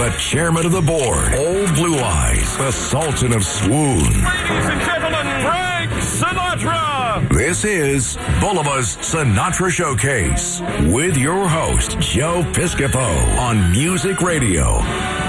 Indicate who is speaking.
Speaker 1: the chairman of the board, Old Blue Eyes, the Sultan of Swoon.
Speaker 2: Ladies and gentlemen, Frank Sinatra!
Speaker 1: This is Bulba's Sinatra Showcase with your host, Joe Piscopo on Music Radio.